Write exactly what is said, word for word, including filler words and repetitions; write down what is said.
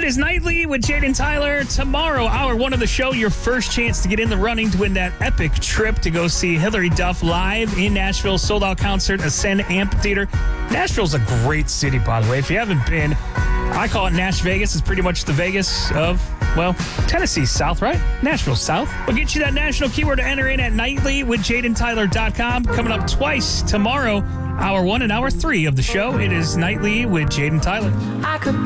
It is Nightly with Jaden Tyler. Tomorrow, hour one of the show, your first chance to get in the running to win that epic trip to go see Hillary Duff live in Nashville. Sold-out concert, Ascend Amphitheater. Nashville's a great city, by the way. If you haven't been, I call it Nash Vegas. It's pretty much the Vegas of, well, Tennessee's south, right? Nashville's south. We'll get you that national keyword to enter in at nightly with jaden tyler dot com. Coming up twice tomorrow, hour one and hour three of the show. It is Nightly with Jaden Tyler. I could